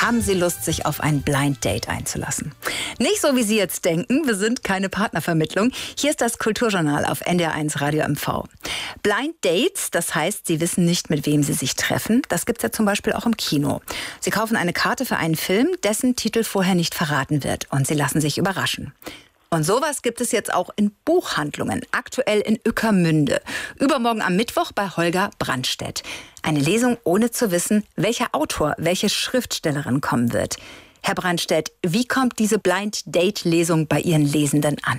Haben Sie Lust, sich auf ein Blind Date einzulassen? Nicht so, wie Sie jetzt denken, wir sind keine Partnervermittlung. Hier ist das Kulturjournal auf NDR1 Radio MV. Blind Dates, das heißt, Sie wissen nicht, mit wem Sie sich treffen. Das gibt's ja zum Beispiel auch im Kino. Sie kaufen eine Karte für einen Film, dessen Titel vorher nicht verraten wird. Und Sie lassen sich überraschen. Und sowas gibt es jetzt auch in Buchhandlungen, aktuell in Ueckermünde. Übermorgen am Mittwoch bei Holger Brandstädt. Eine Lesung, ohne zu wissen, welcher Autor, welche Schriftstellerin kommen wird. Herr Brandstädt, wie kommt diese Blind-Date-Lesung bei Ihren Lesenden an?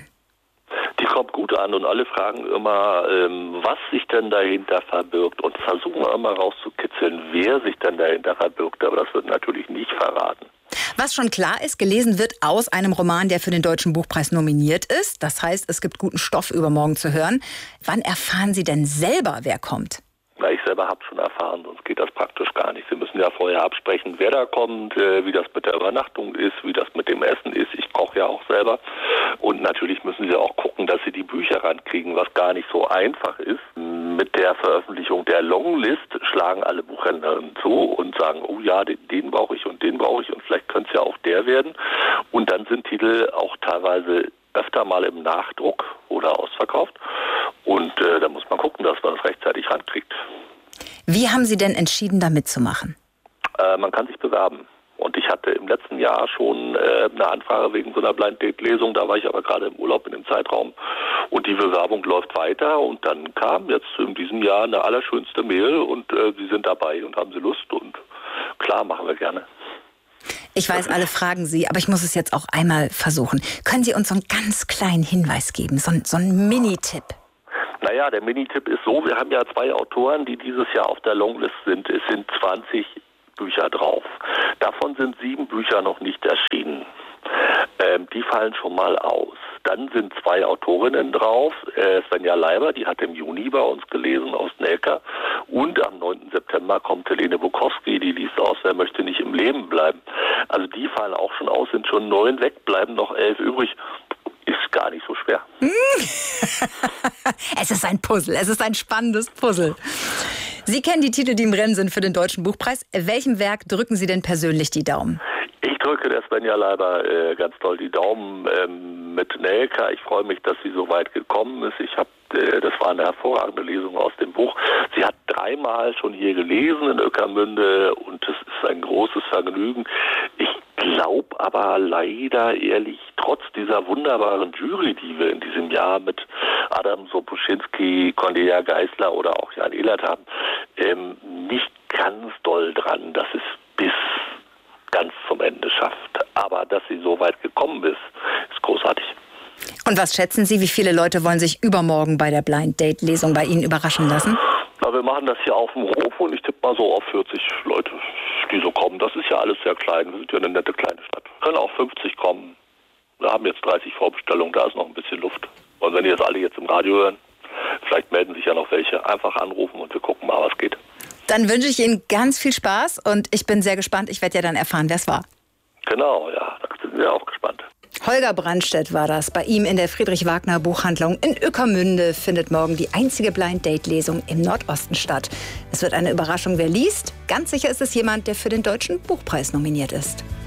Die kommt gut an und alle fragen immer, was sich denn dahinter verbirgt und versuchen immer rauszukitzeln, wer sich denn dahinter verbirgt. Aber das wird natürlich nicht verraten. Was schon klar ist, gelesen wird aus einem Roman, der für den Deutschen Buchpreis nominiert ist. Das heißt, es gibt guten Stoff übermorgen zu hören. Wann erfahren Sie denn selber, wer kommt? Na, ich selber habe schon erfahren, sonst geht das praktisch gar nicht. Sie müssen ja vorher absprechen, wer da kommt, wie das mit der Übernachtung ist, wie das mit dem Essen ist. Ich koche ja auch selber. Und natürlich müssen Sie auch gucken, dass Sie die Bücher rankriegen, was gar nicht so einfach ist. Mit der Veröffentlichung der Longlist schlagen alle Buchhändlerinnen zu und sagen, oh ja, den brauche ich und den brauche ich und vielleicht könnte es ja auch der werden. Und dann sind Titel auch teilweise öfter mal im Nachdruck oder ausverkauft. Und da muss man gucken, dass man das rechtzeitig rankriegt. Wie haben Sie denn entschieden, da mitzumachen? Man kann sich bewerben. Und ich hatte im letzten Jahr schon eine Anfrage wegen so einer Blind-Date-Lesung. Da war ich aber gerade im Urlaub in dem Zeitraum. Und die Bewerbung läuft weiter. Und dann kam jetzt in diesem Jahr eine allerschönste Mail. Und Sie sind dabei und haben Sie Lust. Und klar, machen wir gerne. Ich weiß, alle fragen Sie, aber ich muss es jetzt auch einmal versuchen. Können Sie uns so einen ganz kleinen Hinweis geben, so einen Mini-Tipp? Naja, der Mini-Tipp ist so, wir haben ja 2 Autoren, die dieses Jahr auf der Longlist sind. Es sind 20 Bücher drauf. Davon sind 7 Bücher noch nicht erschienen. Die fallen schon mal aus. Dann sind 2 Autorinnen drauf. Svenja Leiber, die hat im Juni bei uns gelesen aus Nelka. Und am 9. September kommt Helene Bukowski, die liest aus Wer möchte nicht im Leben bleiben. Also die fallen auch schon aus, sind schon 9 weg, bleiben noch 11 übrig. Ist gar nicht so schwer. Es ist ein Puzzle, es ist ein spannendes Puzzle. Sie kennen die Titel, die im Rennen sind für den Deutschen Buchpreis. Welchem Werk drücken Sie denn persönlich die Daumen? Ich drücke der Svenja Leiber ganz toll die Daumen mit Nelka. Ich freue mich, dass sie so weit gekommen ist. Das war eine hervorragende Lesung aus dem Buch. Sie hat 3-mal schon hier gelesen in Ueckermünde und es ist ein großes Vergnügen. Ich glaube aber leider ehrlich, trotz dieser wunderbaren Jury, die wir in diesem Jahr mit Adam Sopuschinski, Cornelia Geisler oder auch Jan Ehlert haben, nicht ganz doll dran, dass es bis ganz zum Ende schafft. Aber dass sie so weit gekommen ist großartig. Und was schätzen Sie, wie viele Leute wollen sich übermorgen bei der Blind-Date-Lesung bei Ihnen überraschen lassen? Na, wir machen das hier auf dem Hof und ich tippe mal so auf 40 Leute, die so kommen. Das ist ja alles sehr klein. Wir sind ja eine nette kleine Stadt. Können auch 50 kommen. Wir haben jetzt 30 Vorbestellungen, da ist noch ein bisschen Luft. Und wenn die das alle jetzt im Radio hören, vielleicht melden sich ja noch welche. Einfach anrufen und wir gucken mal, was geht. Dann wünsche ich Ihnen ganz viel Spaß und ich bin sehr gespannt. Ich werde ja dann erfahren, wer es war. Genau, ja, da sind wir auch gespannt. Holger Brandstädt war das. Bei ihm in der Friedrich-Wagner-Buchhandlung in Ueckermünde findet morgen die einzige Blind-Date-Lesung im Nordosten statt. Es wird eine Überraschung, wer liest. Ganz sicher ist es jemand, der für den Deutschen Buchpreis nominiert ist.